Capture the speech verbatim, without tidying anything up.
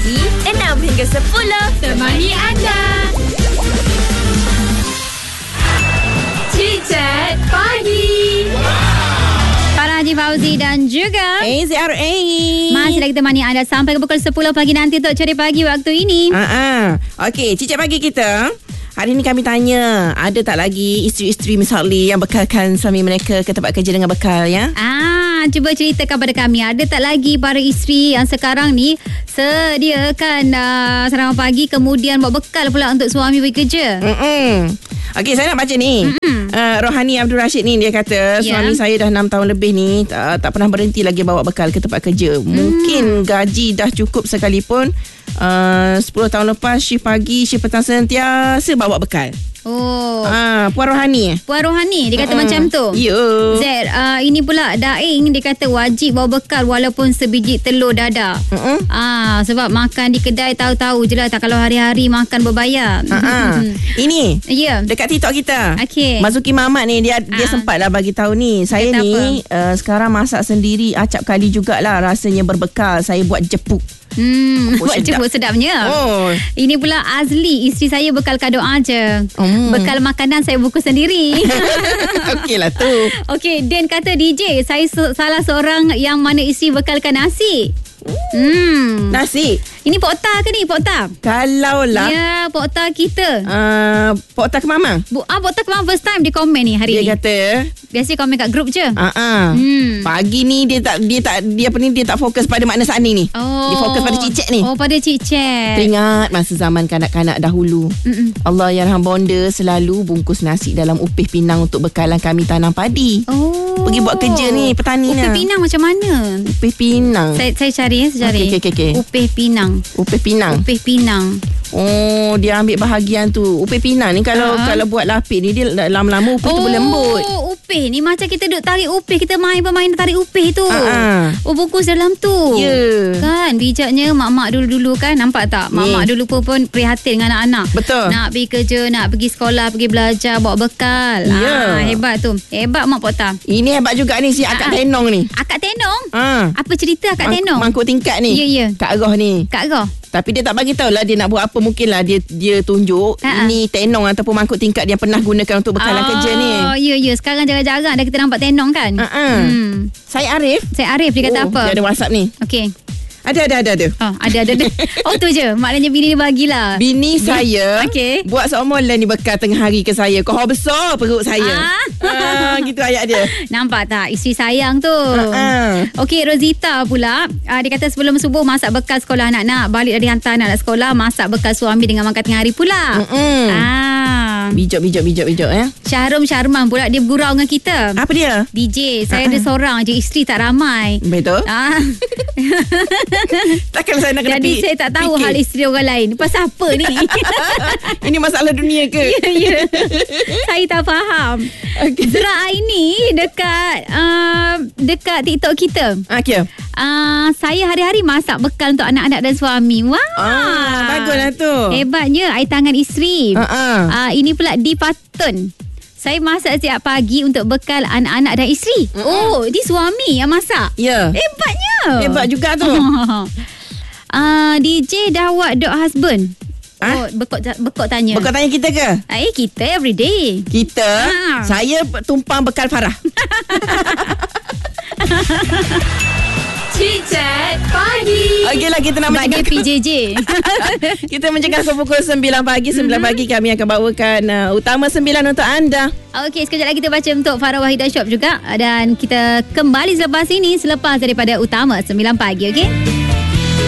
pagi enam hingga sepuluh. Temani anda. Chit-chat pagi. Farah Haji Fauzi dan juga A Z R A masih lagi temani anda sampai ke pukul sepuluh pagi nanti untuk Cari Pagi waktu ini. uh-uh. Okey, cicit pagi kita. Hari ni kami tanya, ada tak lagi isteri-isteri misalnya yang bekalkan suami mereka ke tempat kerja dengan bekal ya? Ah, cuba ceritakan pada kami, ada tak lagi para isteri yang sekarang ni sediakan uh, sarapan pagi kemudian bawa bekal pula untuk suami pergi kerja? Mm-mm. Okey, saya nak baca ni. Uh, Rohani Abdul Rashid ni dia kata, yeah. suami saya dah enam tahun lebih ni tak, tak pernah berhenti lagi bawa bekal ke tempat kerja. Mungkin gaji dah cukup sekalipun. Uh, sepuluh tahun lepas shift pagi, shift petang sentiasa bawa bekal. Oh. Ah, Puan Rohani. Puan Rohani dia kata uh-uh. macam tu. Ya. Z, uh, ini pula Daing dia kata wajib bawa bekal walaupun sebiji telur dadah. Uh-uh. Ah, sebab makan di kedai tahu-tahu je lah, tak kalau hari-hari makan berbayar. Uh-uh. Ini. Ya. Yeah. Dekat TikTok kita. Okey. Mazuki Mamat ni dia dia Ah. sempatlah bagi tahu ni. Saya Kata ni uh, sekarang masak sendiri acap kali jugalah, rasanya berbekal. Saya buat jepuk. Hmm, Oh, buat sedap. jemput sedapnya. Oh. Ini pula Azli, isteri saya bekalkan doa je. Hmm. Bekal makanan saya bungkus sendiri. Okeylah tu. Okey, Dan kata D J, saya se- salah seorang yang mana isteri bekalkan nasi. Hmm. Nasi. Ini Pokta ke ni? Pokta? Kalau lah Ya, Pokta kita. uh, Pokta ke Mama. Bu, ah, Pokta kemana first time dia komen ni hari Dia ni. kata Biasa komen kat grup je. uh-uh. Hmm. Pagi ni dia tak dia tak dia apa ni dia tak fokus pada makna saat ni. Oh. Dia fokus pada cicit ni. Oh, pada cicit. Teringat masa zaman kanak-kanak dahulu. Mm-mm. Allah yarham bonda selalu bungkus nasi dalam upih pinang untuk bekalan kami tanam padi. Oh. Pergi buat kerja ni, petani Upih ni. pinang macam mana? Upih pinang. Saya saya cari ya, saya cari. Okey, okey, okey. Upih pinang. Upih pinang. Upih pinang. Oh, dia ambil bahagian tu. Upih pinang ni kalau Ha. kalau buat lapik ni dia lama-lama upih tu boleh lembut. Oh, upih ni macam kita duk tarik upih, kita main permainan tarik upih tu. Ha. Oh, bungkus dalam tu. Ya. Kan bijaknya mak-mak dulu-dulu kan, nampak tak? Mak-mak dulu pun, pun prihatin dengan anak-anak. Betul. Nak pergi kerja, nak pergi sekolah, pergi belajar, bawa bekal. Ya. Ah, hebat tu. Hebat Mak Pokta. Ini hebat juga ni si akak Ha. tenong ni. Akak tenong? Ha. Apa cerita akak Mang- tenong? Mangkuk tingkat ni. Ya, ya. Kak Roh ni. Kak Roh. Tapi dia tak bagi tahu lah dia nak buat apa. Mungkinlah dia dia tunjuk Ha-ha. ini tenong ataupun mangkuk tingkat dia pernah gunakan untuk bekalan oh, kerja ni. Oh, ya, ya. Sekarang jarang-jarang dah kita nampak tenong kan? Ha-ha. Hmm. Saya Arif. Saya Arif, dia kata oh, apa? Dia ada WhatsApp ni. Okey. Ada ada ada ada. Oh, ada ada ada. Oh, tu je. Maknanya bini dia bagilah. Bini saya Okey. buat seomolan ni bekal tengah hari ke saya. Kau besar perut saya. Ah. Ah, gitu ayat dia. Nampak tak? Isteri sayang tu. Ha-ha. Okey, Rosita pula. Uh, dia kata sebelum subuh masak bekal sekolah anak-anak. Balik dari hantar anak sekolah, masak bekal suami dengan makan tengah hari pula. Mm-mm. Ah. Bijak bijak bijak bijak eh. Syahrum Syarman pula dia bergurau dengan kita. Apa dia? D J, saya Ha-ha. ada seorang je, isteri tak ramai. Betul. Ah. Takkan saya nak kena Jadi pi- saya tak tahu fikir. hal isteri orang lain. Pasal apa ni? Ini masalah dunia ke? Ya, ya. Saya tak faham. Okey. Zura Aini dekat uh, dekat TikTok kita. Ah, Kia. Uh, saya hari-hari masak bekal untuk anak-anak dan suami. Wah. Ah, baguslah tu. Hebatnya air tangan isteri. Ha ah. Uh, ini pula di Patun. Saya masak setiap pagi untuk bekal anak-anak dan isteri. Mm-mm. Oh, di suami yang masak. Ya. Hebatnya. Hebat juga tu. uh, D J Dawat dot husband. Ah? Oh, bekok bekok tanya. Bekal tanya kita ke? Eh, kita everyday. Kita, Ah. saya tumpang bekal Farah. Chit-chat pagi. Okeylah, kita nak Sebab dia mencegah P J J. kita mencegah ke pukul sembilan pagi. sembilan pagi kami akan bawakan uh, Utama sembilan untuk anda. Okey, sekejap lagi kita baca untuk Farah Wahidah Shop juga. Dan kita kembali selepas ini, selepas daripada Utama sembilan pagi, okey?